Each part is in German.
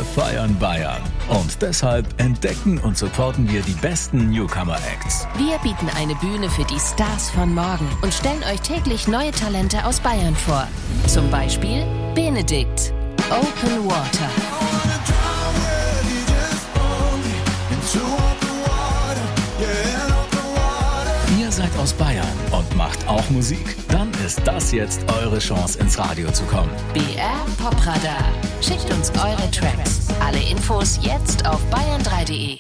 feiern Bayern. Und deshalb entdecken und supporten wir die besten Newcomer-Acts. Wir bieten eine Bühne für die Stars von morgen und stellen euch täglich neue Talente aus Bayern vor. Zum Beispiel Benedikt, Open Water. Ihr seid aus Bayern und macht auch Musik? Dann ist das jetzt eure Chance, ins Radio zu kommen. BR Popradar. Schickt uns eure Tracks. Alle Infos jetzt auf bayern3.de.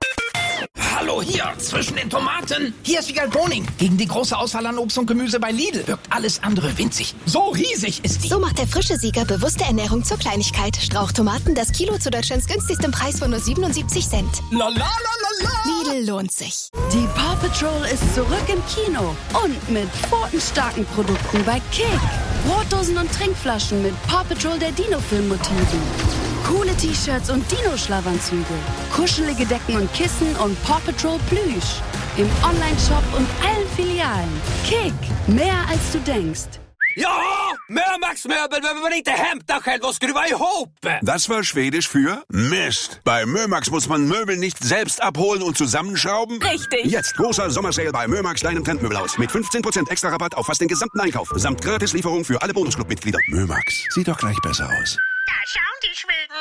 Hallo hier, zwischen den Tomaten. Hier ist Wiegald Boning. Gegen die große Auswahl an Obst und Gemüse bei Lidl wirkt alles andere winzig. So riesig ist die. So macht der frische Sieger bewusste Ernährung zur Kleinigkeit. Strauchtomaten, das Kilo zu Deutschlands günstigstem Preis von nur 77 Cent. La la la la la. Lidl lohnt sich. Die Paw Patrol ist zurück im Kino und mit pfotenstarken Produkten bei Kick. Brotdosen und Trinkflaschen mit Paw Patrol der Dino-Film-Motiven. Coole T-Shirts und Dino-Schlafanzüge. Kuschelige Decken und Kissen und Paw Patrol Plüsch. Im Online-Shop und allen Filialen. Kick, mehr als du denkst. Ja, Mömax-möbel behöver man inte hämta själv och skruva ihop. Das war Schwedisch für Mist. Bei Mömax muss man Möbel nicht selbst abholen und zusammenschrauben. Richtig. Jetzt großer Sommersale bei Mömax, deinem Trendmöbelhaus. Mit 15% extra Rabatt auf fast den gesamten Einkauf. Samt Gratislieferung für alle Bonusclub-Mitglieder. Mömax, sieht doch gleich besser aus. Da schauen die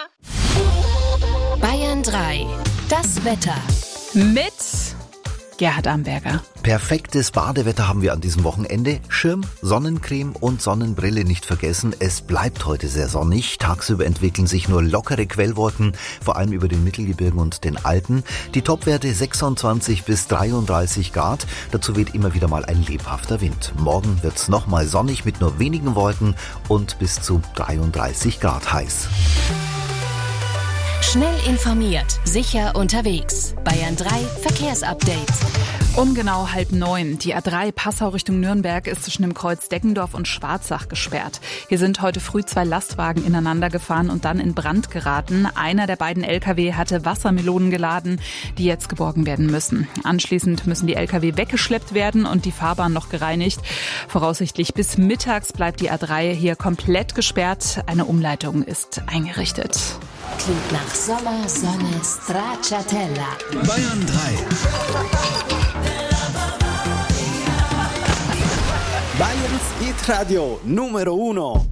Schweden. Bayern 3. Das Wetter. Mit Gerhard Amberger. Perfektes Badewetter haben wir an diesem Wochenende. Schirm, Sonnencreme und Sonnenbrille nicht vergessen. Es bleibt heute sehr sonnig. Tagsüber entwickeln sich nur lockere Quellwolken, vor allem über den Mittelgebirgen und den Alpen. Die Topwerte 26 bis 33 Grad. Dazu weht immer wieder mal ein lebhafter Wind. Morgen wird's nochmal sonnig mit nur wenigen Wolken und bis zu 33 Grad heiß. Schnell informiert, sicher unterwegs. Bayern 3 Verkehrsupdate. Um genau 8:30. Die A3 Passau Richtung Nürnberg ist zwischen dem Kreuz Deggendorf und Schwarzach gesperrt. Hier sind heute früh 2 Lastwagen ineinander gefahren und dann in Brand geraten. Einer der beiden Lkw hatte Wassermelonen geladen, die jetzt geborgen werden müssen. Anschließend müssen die Lkw weggeschleppt werden und die Fahrbahn noch gereinigt. Voraussichtlich bis mittags bleibt die A3 hier komplett gesperrt. Eine Umleitung ist eingerichtet. Klingt nach Sommer, Sonne, Stracciatella. Bayern 3. Bayerns Hit Radio Numero 1.